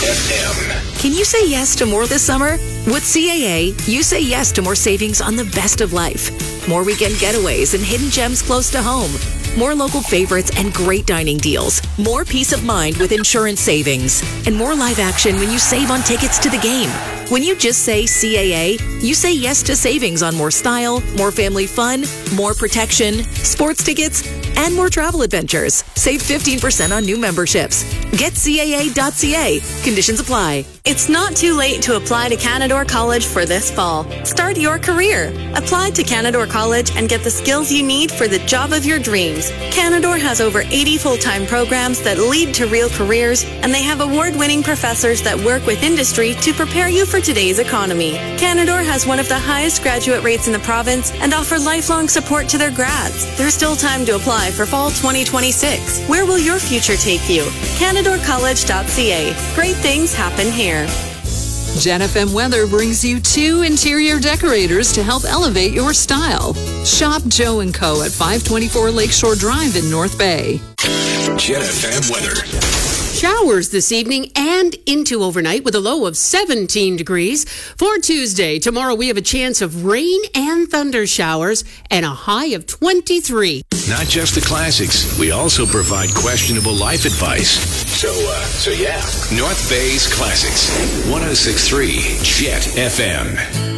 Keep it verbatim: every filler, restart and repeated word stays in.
F M. Can you say yes to more this summer? With C A A, you say yes to more savings on the best of life. More weekend getaways and hidden gems close to home. More local favorites and great dining deals. More peace of mind with insurance savings. And more live action when you save on tickets to the game. When you just say C A A, you say yes to savings on more style, more family fun, more protection, sports tickets, and more travel adventures. Save fifteen percent on new memberships. Get C A A dot C A. Conditions apply. It's not too late to apply to Canadore College for this fall. Start your career. Apply to Canadore College and get the skills you need for the job of your dreams. Canadore has over eighty full-time programs that lead to real careers, and they have award-winning professors that work with industry to prepare you for today's economy. Canadore has one of the highest graduate rates in the province and offer lifelong support to their grads. There's still time to apply for fall twenty twenty-six. Where will your future take you? Canadore College dot C A. Great things happen here. Gen F M Weather brings you two interior decorators to help elevate your style. Shop Joe and Co. at five twenty-four Lakeshore Drive in North Bay. Gen F M weather. Showers this evening and into overnight with a low of seventeen degrees. For Tuesday, tomorrow we have a chance of rain and thunder showers and a high of twenty-three. Not just the classics, we also provide questionable life advice. So, uh, so yeah. North Bay's Classics, one oh six point three Jet F M.